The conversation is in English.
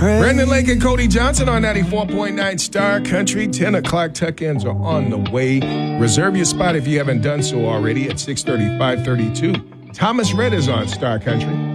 Brendan Lake and Cody Johnson on 94.9 Star Country. 10 o'clock tuck-ins are on the way. Reserve your spot if you haven't done so already at 6:35:32. Thomas Rhett is on Star Country.